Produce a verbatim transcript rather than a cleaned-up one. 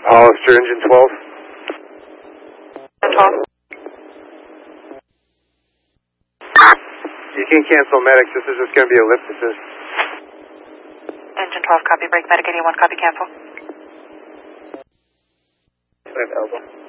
Hollister, engine twelve. twelve. You can cancel medics. This is just going to be a lift assist. Engine twelve, copy. Break medic eighty-one, copy. Cancel. Elbow.